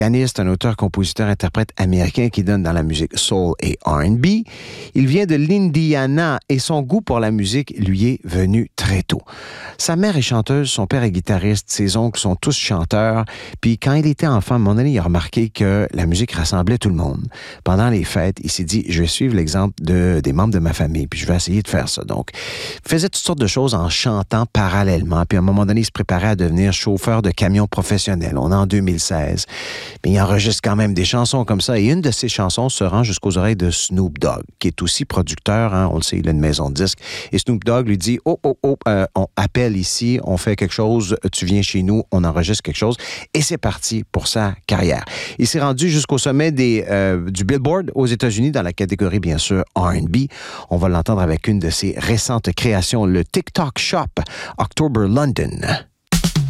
Pianiste, un auteur, compositeur, interprète américain qui donne dans la musique soul et R&B. Il vient de l'Indiana et son goût pour la musique lui est venu très tôt. Sa mère est chanteuse, son père est guitariste, ses oncles sont tous chanteurs. Puis quand il était enfant, à un moment donné, il a remarqué que la musique rassemblait tout le monde. Pendant les fêtes, il s'est dit, je vais suivre l'exemple des membres de ma famille, puis je vais essayer de faire ça. Donc, il faisait toutes sortes de choses en chantant parallèlement. Puis à un moment donné, il se préparait à devenir chauffeur de camion professionnel. On est en 2016. Mais il enregistre quand même des chansons comme ça. Et une de ces chansons se rend jusqu'aux oreilles de Snoop Dogg, qui est aussi producteur, hein, on le sait, il a une maison de disques. Et Snoop Dogg lui dit, on appelle ici, on fait quelque chose, tu viens chez nous, on enregistre quelque chose. Et c'est parti pour sa carrière. Il s'est rendu jusqu'au sommet du Billboard aux États-Unis, dans la catégorie, bien sûr, R&B. On va l'entendre avec une de ses récentes créations, le TikTok Shop, October London.